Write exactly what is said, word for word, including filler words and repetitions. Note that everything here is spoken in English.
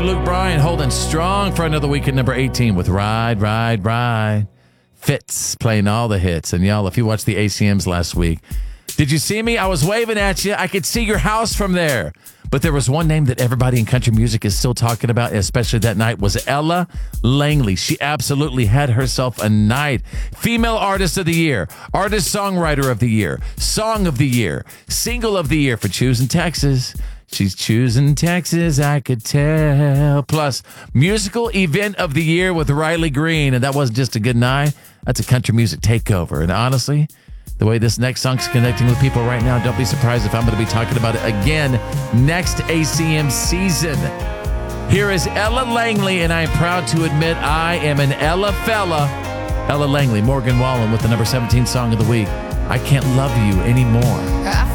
Luke Bryan holding strong for another week at number eighteen with Ride, Ride, Ride. Fitz playing all the hits. And y'all, if you watched the A C Ms last week, did you see me? I was waving at you. I could see your house from there. But there was one name that everybody in country music is still talking about, especially that night, was Ella Langley. She absolutely had herself a night. Female Artist of the Year, Artist Songwriter of the Year, Song of the Year, Single of the Year for Choosing Texas. She's choosing Texas, I could tell. Plus, Musical Event of the Year with Riley Green. And that wasn't just a good night. That's a country music takeover. And honestly, the way this next song's connecting with people right now, don't be surprised if I'm going to be talking about it again next A C M season. Here is Ella Langley, and I am proud to admit I am an Ella fella. Ella Langley, Morgan Wallen with the number seventeen song of the week. I Can't Love You Anymore.